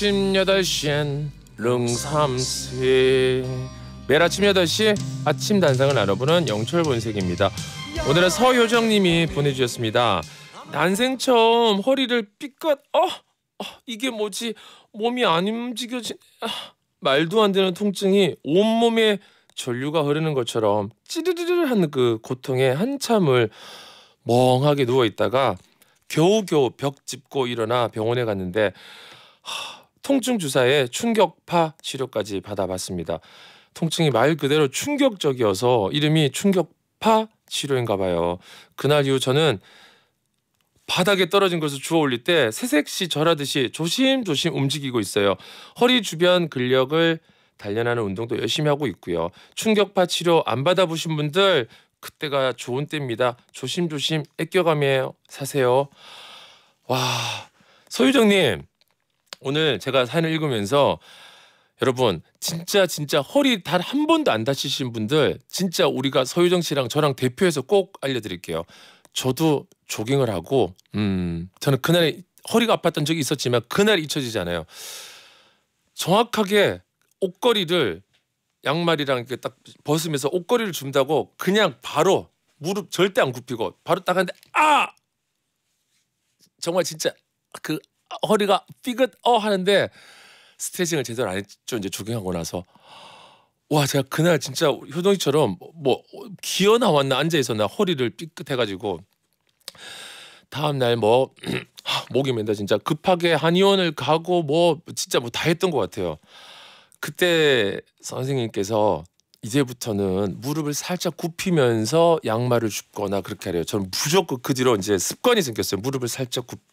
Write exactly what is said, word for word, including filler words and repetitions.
아침 여덟 시엔 릉삼시 매일 아침 여덟 시 아침 단상을 나눠보는 영철본색입니다. 오늘은 서효정님이 보내주셨습니다. 난생 처음 허리를 삐끗 어? 어 이게 뭐지? 몸이 안 움직여진 아, 말도 안 되는 통증이 온몸에 전류가 흐르는 것처럼 찌르르르한 그 고통에 한참을 멍하게 누워있다가 겨우겨우 벽 짚고 일어나 병원에 갔는데 하, 통증 주사에 충격파 치료까지 받아봤습니다. 통증이 말 그대로 충격적이어서 이름이 충격파 치료인가 봐요. 그날 이후 저는 바닥에 떨어진 것을 주워 올릴 때 새색시 절하듯이 조심조심 움직이고 있어요. 허리 주변 근력을 단련하는 운동도 열심히 하고 있고요. 충격파 치료 안 받아보신 분들 그때가 좋은 때입니다. 조심조심 애껴가며 사세요. 와, 서유정님 오늘 제가 사연을 읽으면서 여러분 진짜 진짜 허리 단 한 번도 안 다치신 분들 진짜 우리가 서유정 씨랑 저랑 대표해서 꼭 알려드릴게요. 저도 조깅을 하고 음 저는 그날에 허리가 아팠던 적이 있었지만 그날 잊혀지지 않아요. 정확하게 옷걸이를 양말이랑 이렇게 딱 벗으면서 옷걸이를 준다고 그냥 바로 무릎 절대 안 굽히고 바로 딱 하는데 아! 정말 진짜 그 허리가 삐끗 어 하는데 스트레칭을 제대로 안 했죠. 이제 조깅하고 나서 와 제가 그날 진짜 효동이처럼 뭐 기어 나왔나 앉아 있었나 허리를 삐끗해가지고 다음 날 뭐 목이 맨다 진짜 급하게 한의원을 가고 뭐 진짜 뭐 다 했던 것 같아요. 그때 선생님께서 이제부터는 무릎을 살짝 굽히면서 양말을 줍거나 그렇게 하래요. 저는 무조건 그 뒤로 이제 습관이 생겼어요. 무릎을 살짝 굽,